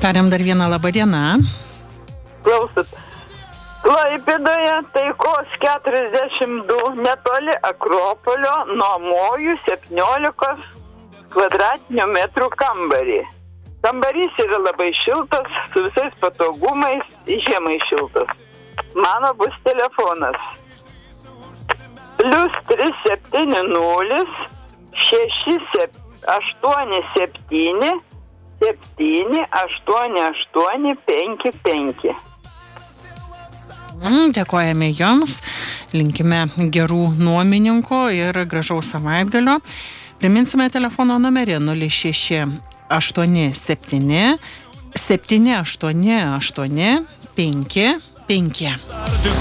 Tariam dar vieną labą dieną. Klausot. Klaipėdoje Taikos 42, netoli Akropolio, nuomoju 17 kvadratinių metrų kambarį. Kambarys yra labai šiltas, su visais patogumais, žiemai šiltas. Mano bus telefonas. +370 687 78855. Dėkojame Jums, linkime gerų nuomininkų ir gražaus savaitgalio. Priminsime telefono numerį 0687 788 55.